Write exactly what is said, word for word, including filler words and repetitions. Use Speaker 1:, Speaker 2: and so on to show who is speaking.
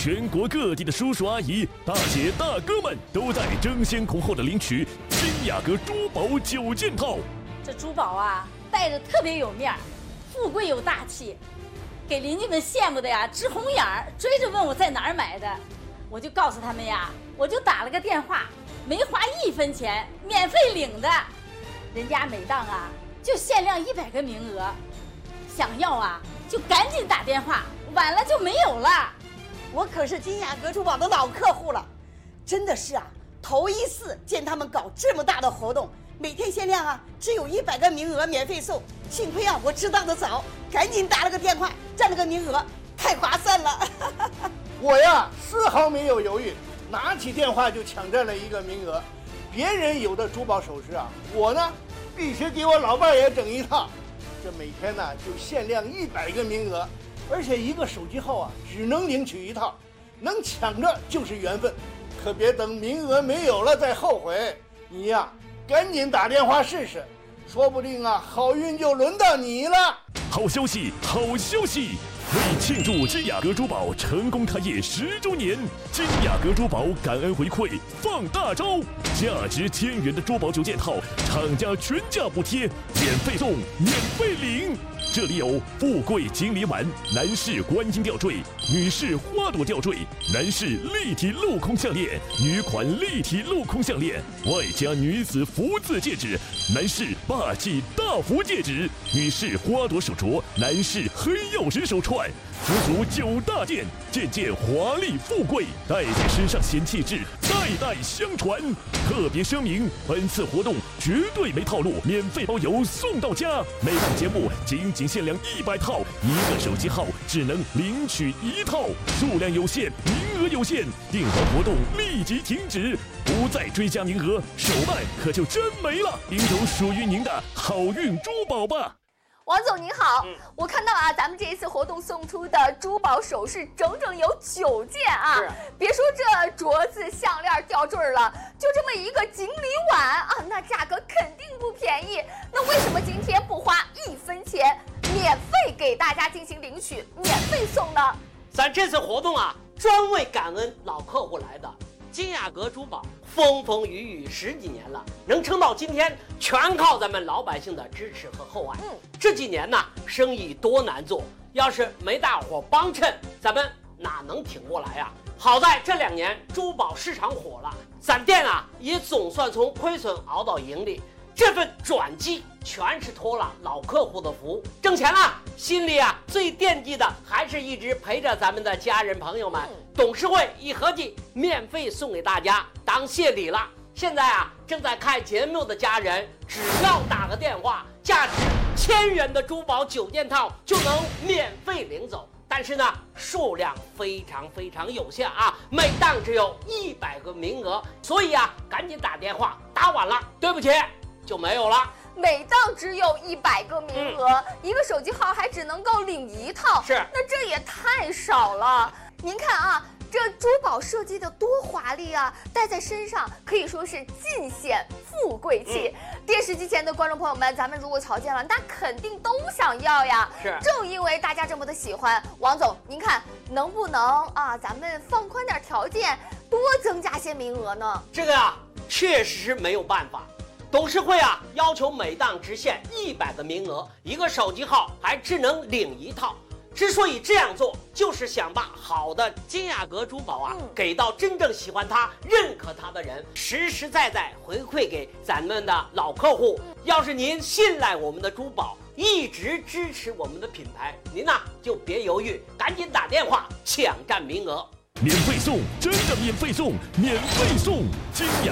Speaker 1: 全国各地的叔叔阿姨、大姐大哥们都在争先恐后的领取金雅阁珠宝九件套。
Speaker 2: 这珠宝啊，戴着特别有面儿，富贵有大气，给邻居们羡慕的呀直红眼儿，追着问我在哪儿买的。我就告诉他们呀，我就打了个电话，没花一分钱，免费领的。人家每档啊就限量一百个名额，想要啊就赶紧打电话，晚了就没有了。
Speaker 3: 我可是金雅阁珠宝的老客户了，真的是啊，头一次见他们搞这么大的活动，每天限量啊，只有一百个名额免费送。幸亏啊，我知道的早，赶紧打了个电话，占了个名额，太划算了。
Speaker 4: 我呀，丝毫没有犹豫，拿起电话就抢占了一个名额。别人有的珠宝首饰啊，我呢必须给我老伴儿也整一套。这每天呢就限量一百个名额，而且一个手机号啊只能领取一套，能抢着就是缘分，可别等名额没有了再后悔。你呀，赶紧打电话试试，说不定啊好运就轮到你了。
Speaker 1: 好消息，好消息！为庆祝金雅阁珠宝成功开业十周年，金雅阁珠宝感恩回馈放大招，价值千元的珠宝九件套，厂家全价补贴，免费送，免费领。这里有富贵金梨丸、男士观音吊坠、女士花朵吊坠、男士立体镂空项链、女款立体镂空项链，外加女子福字戒指、男士霸气大福戒指、女士花朵手镯、男士黑曜石手串，足足九大件，件件华丽富贵，戴在身上显气质，代代相传。特别声明，本次活动绝对没套路，免费包邮送到家。每档节目仅仅限量一百套，一个手机号只能领取一套，数量有限，名额有限，订完活动立即停止，不再追加名额，手办可就真没了。领走属于您的好运珠宝吧。
Speaker 5: 王总您好，
Speaker 6: 嗯、
Speaker 5: 我看到啊，咱们这一次活动送出的珠宝首饰整整有九件啊！别说这镯子、项链、吊坠了，就这么一个锦鲤碗啊，那价格肯定不便宜。那为什么今天不花一分钱，免费给大家进行领取，免费送呢？
Speaker 6: 咱这次活动啊，专为感恩老客户来的。金雅阁珠宝风风雨雨十几年了，能撑到今天，全靠咱们老百姓的支持和厚爱。嗯，这几年呢，生意多难做，要是没大伙帮衬，咱们哪能挺过来呀？好在这两年珠宝市场火了，咱店啊也总算从亏损熬到盈利。这份转机全是托了老客户的福，挣钱了，心里啊最惦记的还是一直陪着咱们的家人朋友们。董事会一合计，免费送给大家当谢礼了。现在啊，正在看节目的家人，只要打个电话，价值千元的珠宝九件套就能免费领走。但是呢，数量非常非常有限啊，每档只有一百个名额，所以啊，赶紧打电话，打晚了，对不起。就没有了，
Speaker 5: 每档只有一百个名额、嗯，一个手机号还只能够领一套，
Speaker 6: 是，
Speaker 5: 那这也太少了。您看啊，这珠宝设计的多华丽啊，戴在身上可以说是尽显富贵气。嗯、电视机前的观众朋友们，咱们如果瞧见了，那肯定都想要呀。
Speaker 6: 是，
Speaker 5: 正因为大家这么的喜欢，王总，您看能不能啊，咱们放宽点条件，多增加些名额呢？
Speaker 6: 这个啊，确实是没有办法。董事会啊，要求每档只限一百个名额，一个手机号还只能领一套。之所以这样做，就是想把好的金雅阁珠宝啊、嗯、给到真正喜欢它、认可它的人，实实在在回馈给咱们的老客户。嗯、要是您信赖我们的珠宝，一直支持我们的品牌，您呢、啊、就别犹豫，赶紧打电话抢占名额。
Speaker 1: 免费送，真的免费送，免费送！金雅